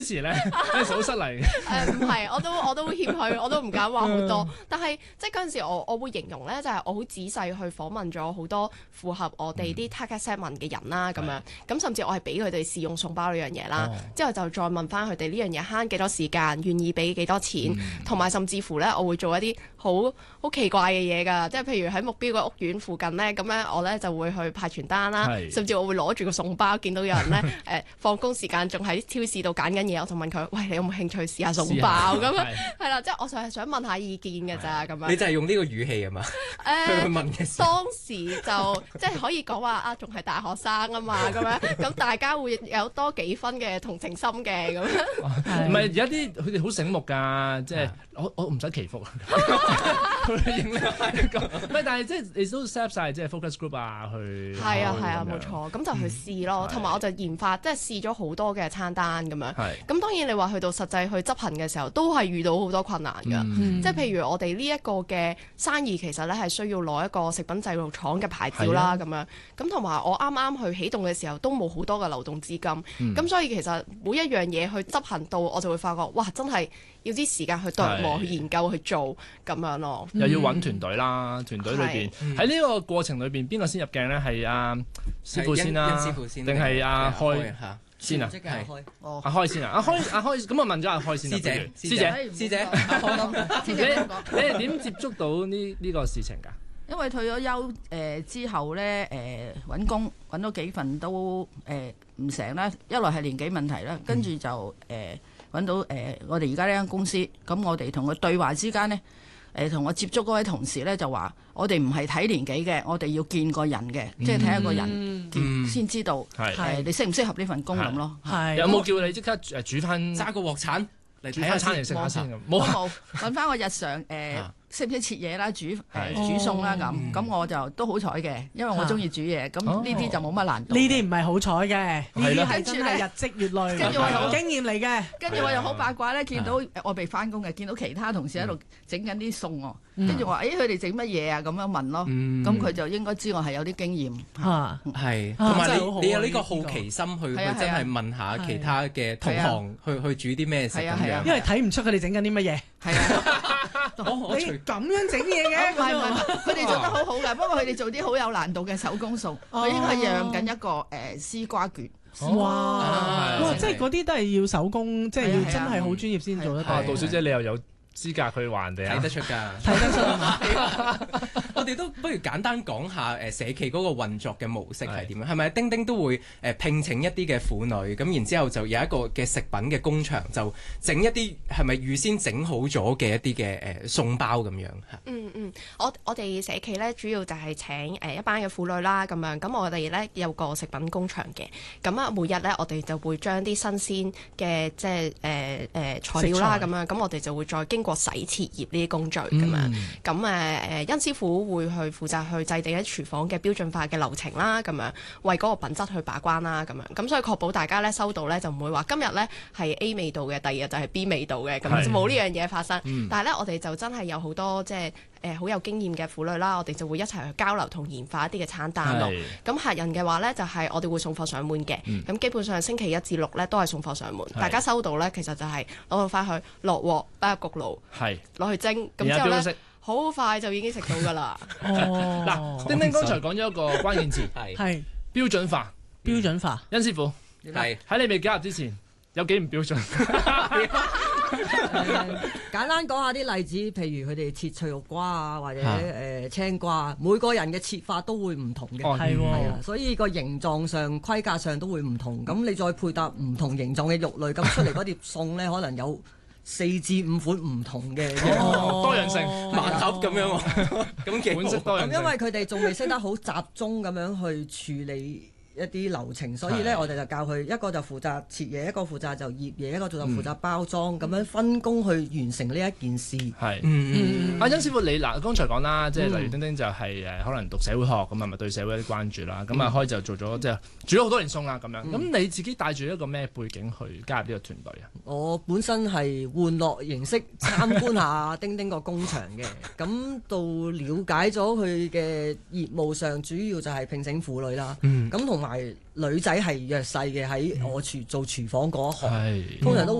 時咧，你好失禮嘅。 唔係，我都謙虛，我都唔敢話好多。但係即係嗰陣時我會形容咧，就係我好仔細去訪問咗好多符合我哋啲 target segment 嘅人啦，咁樣咁甚至我係俾佢哋試用送包呢樣嘢啦，之後就再問翻佢哋呢樣嘢慳幾多時間，願意俾幾多錢，同埋甚至乎咧，我會做一啲好奇怪嘅嘢㗎，即係譬如喺目標個屋苑附近咧，咁咧我咧就會去派傳單啦，甚至我會攞住個送包，見到有人咧放工時間仲喺超市度揀緊嘢，我就問佢：喂，你有冇興趣試下送包咁樣？係啦，即係我就係想問下意見嘅咋咁樣。 你就係用呢個語氣啊嘛？去問嘅時候， 當時就即係可以講話啊，仲係大學生啊嘛，咁樣咁大家會有多幾分嘅同情心嘅咁樣。 唔係而家啲佢哋好醒目㗎，即係我唔使祈福啊。唔係，但係即係你都 set 晒即係 focus group 啊，去係啊，冇錯，咁就去試咯，同埋我就研發即係試咗好多嘅餐單咁樣。咁當然你話去到實際去執行嘅時候，都係遇到好多困難㗎。即係譬如我哋呢一個嘅生意，其實咧係需要攞一個食品製造廠嘅牌照啦，咁樣。咁同埋我啱啱去啟動嘅時候，都冇好多嘅流動資金。咁所以其實每一樣嘢去執行到，我就會發覺，哇！真係要啲時間去琢磨、去研究、去做咁樣咯。 又要揾團隊啦，團隊裏邊喺呢個過程裏邊，邊個先入鏡咧？係阿師傅先啦，定係阿開先啊？阿開先啊？阿開咁我問咗阿開先。師姐， 你係點接觸到呢個事情㗎？ 因為退咗休之後咧，揾工揾咗幾份都唔成啦，一來係年紀問題啦，跟住就揾到我哋而家呢間公司，咁我哋同佢對話之間呢，同我接觸嗰位同事呢，就話，我哋唔係睇年紀嘅，我哋要見個人嘅，即係睇下個人先知道你適唔適合呢份工咁咯。 有冇叫你即刻煮翻揸個鑊鏟嚟煮翻餐嚟食下先咁？冇揾翻我日常識唔識切嘢啦，煮餸啦咁我就都好彩嘅，因為我中意煮嘢，咁呢啲就冇乜難度。 呢啲唔係好彩嘅，呢啲係真係日積月累， 跟住我有經驗嚟嘅。 跟住我又好八卦咧，見到我未翻工嘅，見到其他同事喺度整緊啲餸喎，跟住我話：佢哋整乜嘢啊？咁樣問咯，咁佢就應該知我係有啲經驗。 係，同埋你有呢個好奇心去真係問下其他嘅同行去煮啲咩食咁樣。 因為睇唔出佢哋整緊啲乜嘢。 係啊， 你咁樣整嘢嘅？ 唔係，佢哋做得好好嘅，不過佢哋做啲好有難度嘅手工餸。我應該釀緊一個絲瓜卷。 哇！即係嗰啲都係要手工，即係要真係好專業先做得到。 杜小姐，你又有資格去話人哋睇得出㗎， 睇得出。 我哋都不如簡單講下社企嗰個運作嘅模式係點樣？係咪丁丁都會聘請一啲嘅婦女，咁然之後就有一個嘅食品嘅工場，就整一啲係咪預先整好咗嘅一啲嘅餸包咁樣嚇？ 我哋社企咧主要就係請一班嘅婦女啦，咁樣咁我哋咧有個食品工場嘅，咁啊每日咧我哋就會將啲新鮮嘅即係材料啦，咁我哋就會再經過洗切葉呢啲工序咁樣，咁殷師傅會去負責去制定喺廚房嘅標準化嘅流程啦，咁樣為嗰個品質去把關啦，咁樣咁所以確保大家咧收到咧就唔會話今日咧係 A 味道嘅，第二日就係 B 味道嘅，咁冇呢樣嘢發生。但係咧我哋就真係有好多即係好有經驗嘅婦女啦，我哋就會一齊去交流同研發一啲嘅餐單咯。咁客人嘅話咧就係我哋會送貨上門嘅，咁基本上星期一至六咧都係送貨上門，大家收到咧其實就係攞到翻去落鑊擺入焗爐，攞去蒸，咁之後咧好快就已經食到㗎啦。 嗱，丁丁剛才講咗一個關鍵詞係標準化， 標準化。 殷師傅喺你未加入之前有幾唔標準？ 簡單講下啲例子，譬如佢哋切脆肉瓜啊，或者青瓜，每個人嘅切法都會唔同嘅，係啊，所以個形狀上、規格上都會唔同。咁你再配搭唔同形狀嘅肉類，咁出嚟嗰碟餸咧，可能有4至5款唔同嘅多樣性盲盒咁樣喎，咁款式多樣性。 咁因為佢哋仲未識得好集中咁樣去處理一啲流程，所以咧我哋就教佢一個就負責切嘢，一個負責就醃嘢，一個就負責包裝，咁樣分工去完成呢一件事。 阿殷師傅，你嗱剛才講啦，即係例如丁丁就係可能讀社會學咁啊，咪對社會有啲關注啦。咁阿開就做咗即係煮咗好多年餸啦咁樣。咁你自己帶住一個咩背景去加入呢個團隊啊？ 我本身係玩樂形式參觀下丁丁個工場嘅，咁到了解咗佢嘅業務上，主要就係聘請婦女啦。咁同埋女仔係弱勢嘅，喺我做廚房嗰一行，通常都